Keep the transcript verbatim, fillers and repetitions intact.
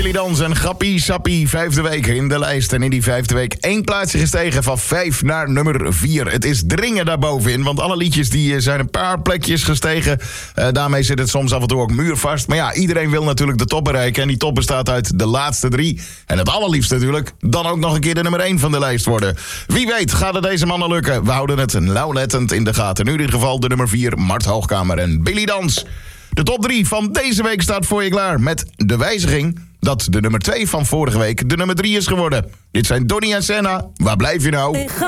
Billy Dans en Grappie Sappie. Vijfde week in de lijst. En in die vijfde week één plaatsje gestegen van vijf naar nummer vier. Het is dringen daarbovenin, want alle liedjes die zijn een paar plekjes gestegen. Uh, daarmee zit het soms af en toe ook muurvast. Maar ja, iedereen wil natuurlijk de top bereiken. En die top bestaat uit de laatste drie. En het allerliefst natuurlijk dan ook nog een keer de nummer één van de lijst worden. Wie weet gaat het deze mannen lukken. We houden het nauwlettend in de gaten. Nu in ieder geval de nummer vier, Mart Hoogkamer en Billy Dans. De top drie van deze week staat voor je klaar. Met de wijziging dat de nummer twee van vorige week de nummer drie is geworden. Dit zijn Donnie en Senna. Waar blijf je nou?